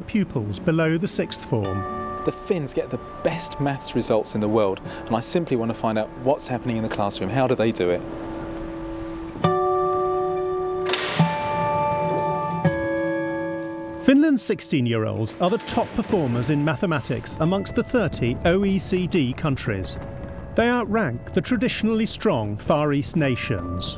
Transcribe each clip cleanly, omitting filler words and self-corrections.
pupils below the sixth form. The Finns get the best maths results in the world, and I simply want to find out what's happening in the classroom. How do they do it? Finland's 16-year-olds are the top performers in mathematics amongst the 30 OECD countries. They outrank the traditionally strong Far East nations.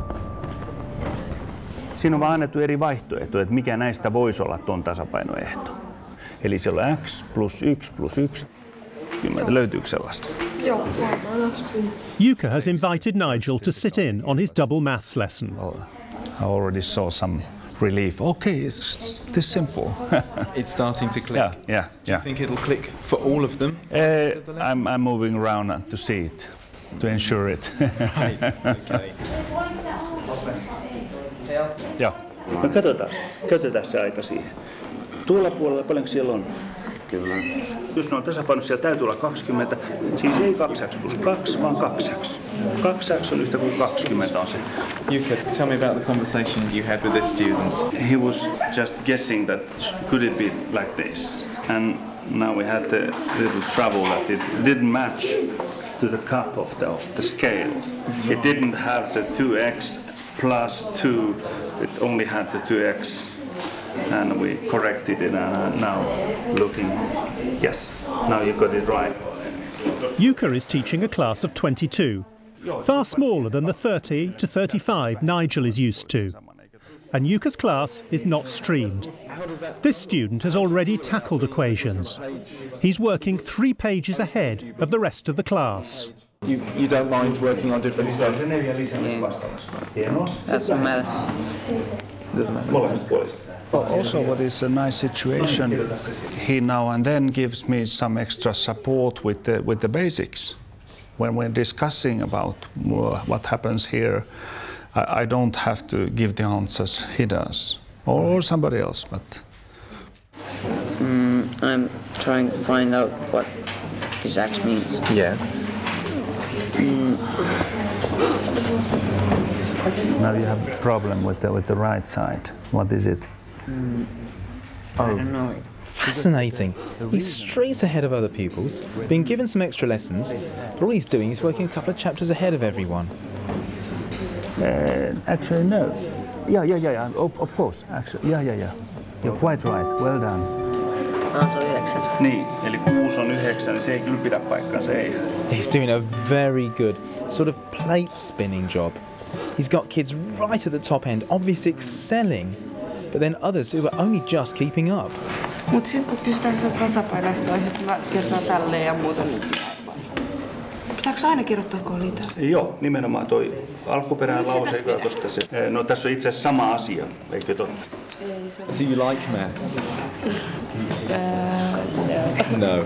Siinä on vaan annettu eri vaihtoehtoja, että mikä näistä voisi olla tuon tasapainoehto. Eli siellä on x plus 1 plus 1. Löytyykö sellaista? Joo, Jukka has invited Nigel to sit in on his double maths lesson. I already saw some relief. Okay, it's this simple. It's starting to click. Yeah. Do you think it'll click for all of them? I'm moving around to see it, to ensure it. Right, okay. Joo. No katsotaan, käytetään se aika siihen. Tuolla puolella, paljonko siellä on? Kyllä. Jos ne on tasapainossa, siellä täytyy olla 20. Siis ei 2x plus 2, vaan 2x. 2x on yhtä kuin 20 on se. Jukka, tell me about the conversation you had with this student. He was just guessing that could it be like this? And now we had the little trouble that it didn't match to the cup of the scale. It didn't have the 2x plus 2, it only had the 2x. And we corrected it, and now looking, yes, now you got it right. Jukka is teaching a class of 22, far smaller than the 30 to 35 Nigel is used to. And Jukka's class is not streamed. This student has already tackled equations. He's working 3 pages ahead of the rest of the class. You don't mind working on different stuff? Yeah. Doesn't matter. Doesn't matter. Well, also what is a nice situation, he now and then gives me some extra support with the basics. When we're discussing about what happens here, I don't have to give the answers, he does. Or somebody else, but... I'm trying to find out what this X means. Yes. Now you have a problem with the right side. What is it? I don't know. Fascinating. He's straight ahead of other pupils, being given some extra lessons, but all he's doing is working a couple of chapters ahead of everyone. Actually, no. Yeah. Of course. Actually, yeah. You're quite right. Well done. Se on 9. Niin, eli 6 on 9, niin se ei kyllä pidä paikkaansa, ei. He's doing a very good sort of plate spinning job. He's got kids right at the top end, obviously excelling, but then others who are only just keeping up. Mutta sitten kun kysytään sitä tasapainoehtoa, niin sitten mä kertaan tälleen ja muuta. Pitääkö aina kirjoittaa, kun on liitaa? Joo, nimenomaan toi alkuperäinen lause. No tässä on itse asiassa sama asia, eikö totta? Do you like maths? No.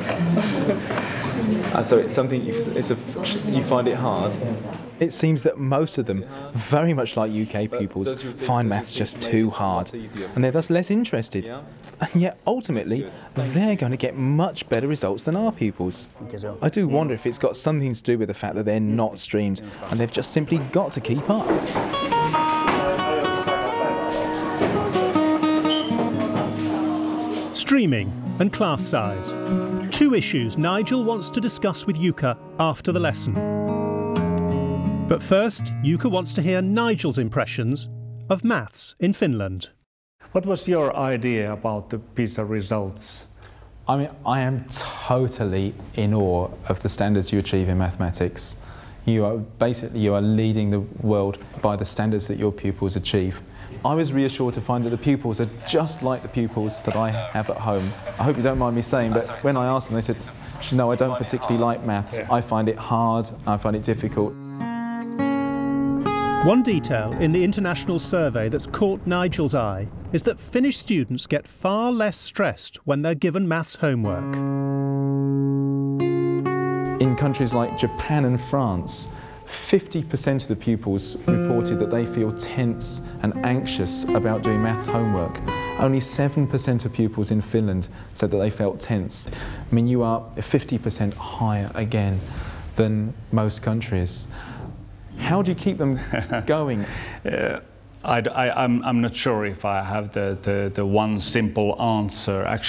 So it's something you find it hard. It seems that most of them, very much like UK pupils, find maths just too hard, and they're thus less interested. And yet, ultimately, they're going to get much better results than our pupils. I do wonder if it's got something to do with the fact that they're not streamed, and they've just simply got to keep up. Streaming and class size. 2 issues Nigel wants to discuss with Jukka after the lesson. But first, Jukka wants to hear Nigel's impressions of maths in Finland. What was your idea about the PISA results? I mean, I am totally in awe of the standards you achieve in mathematics. You are leading the world by the standards that your pupils achieve. I was reassured to find that the pupils are just like the pupils that I have at home. I hope you don't mind me saying, but when I asked them, they said, no, I don't particularly like maths. I find it hard, I find it difficult. One detail in the international survey that's caught Nigel's eye is that Finnish students get far less stressed when they're given maths homework. In countries like Japan and France, 50% of the pupils reported that they feel tense and anxious about doing maths homework. Only 7% of pupils in Finland said that they felt tense. I mean, you are 50% higher again than most countries. How do you keep them going? I'm not sure if I have the one simple answer. Actually,